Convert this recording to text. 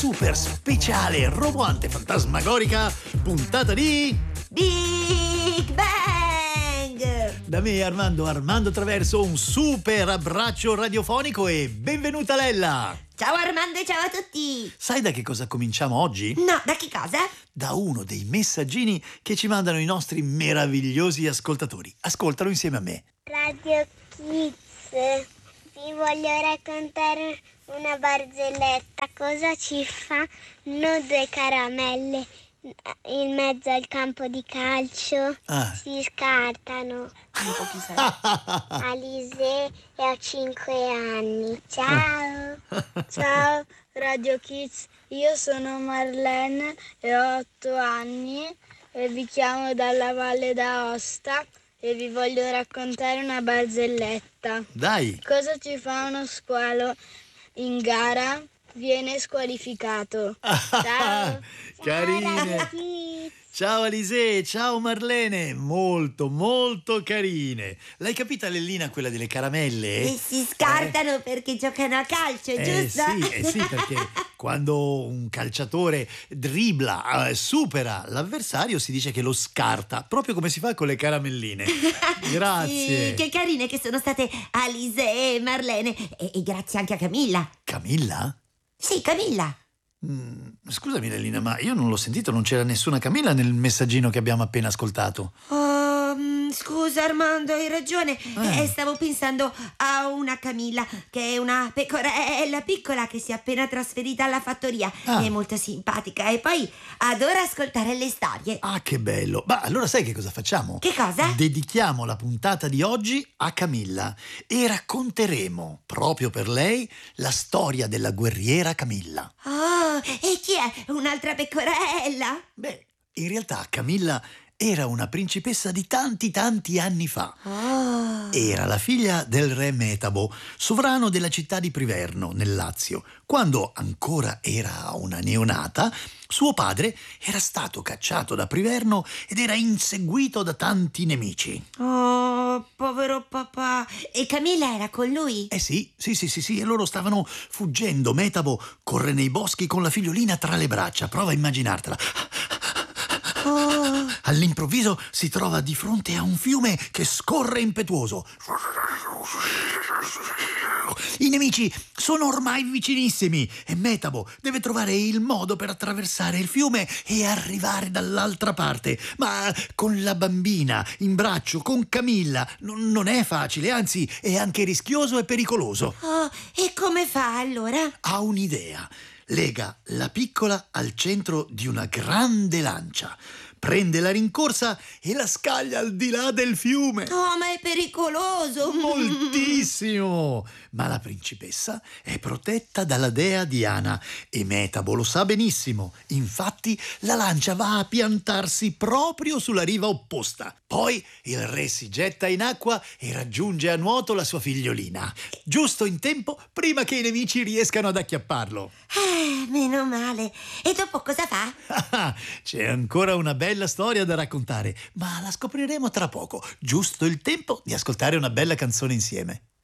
super speciale, roboante, fantasmagorica puntata di Big Bang! Da me Armando Traverso, un super abbraccio radiofonico e benvenuta Lella! Ciao Armando e ciao a tutti! Sai da che cosa cominciamo oggi? No, da che cosa? Da uno dei messaggini che ci mandano i nostri meravigliosi ascoltatori. Ascoltalo insieme a me. Radio Kids, vi voglio raccontare una barzelletta. Cosa ci fanno due caramelle in mezzo al campo di calcio? Si scartano. Alise e ho 5 anni. Ciao! Ciao Radio Kids, io sono Marlene e ho 8 anni e vi chiamo dalla Valle d'Aosta e vi voglio raccontare una barzelletta. Dai! Cosa ci fa uno squalo in gara? Viene squalificato. Ciao! Carine! Ciao Alise, ciao Marlene, molto carine. L'hai capita Lellina quella delle caramelle? E si scartano perché giocano a calcio, giusto? Sì, perché quando un calciatore dribbla, supera l'avversario, si dice che lo scarta, proprio come si fa con le caramelline. Grazie. Sì, che carine che sono state Alise e Marlene e grazie anche a Camilla. Camilla? Sì, Camilla. Scusami Lellina, ma io non l'ho sentito, non c'era nessuna Camilla nel messaggino che abbiamo appena ascoltato. Scusa Armando, hai ragione. Stavo pensando a una Camilla che è una pecorella piccola che si è appena trasferita alla fattoria. È molto simpatica e poi adora ascoltare le storie. Ah, che bello. Ma allora sai che cosa facciamo? Che cosa? Dedichiamo la puntata di oggi a Camilla e racconteremo proprio per lei la storia della guerriera Camilla. Oh, e chi è? Un'altra pecorella? Beh, in realtà Camilla era una principessa di tanti anni fa. Era la figlia del re Metabo, sovrano della città di Priverno, nel Lazio. Quando ancora era una neonata, suo padre era stato cacciato da Priverno ed era inseguito da tanti nemici. Oh, povero papà. E Camilla era con lui? Sì, e loro stavano fuggendo. Metabo corre nei boschi con la figliolina tra le braccia. Prova a immaginartela. All'improvviso si trova di fronte a un fiume che scorre impetuoso. I nemici sono ormai vicinissimi e Metabo deve trovare il modo per attraversare il fiume e arrivare dall'altra parte. Ma con la bambina in braccio, con Camilla, non è facile, anzi è anche rischioso e pericoloso. E come fa allora? Ha un'idea. Lega la piccola al centro di una grande lancia, prende la rincorsa e la scaglia al di là del fiume. Oh, ma è pericoloso! Moltissimo! Ma la principessa è protetta dalla dea Diana e Metabo lo sa benissimo. Infatti la lancia va a piantarsi proprio sulla riva opposta. Poi il re si getta in acqua e raggiunge a nuoto la sua figliolina, giusto in tempo prima che i nemici riescano ad acchiapparlo. Meno male. E dopo cosa fa? C'è ancora una bella storia da raccontare, ma la scopriremo tra poco. Giusto il tempo di ascoltare una bella canzone insieme.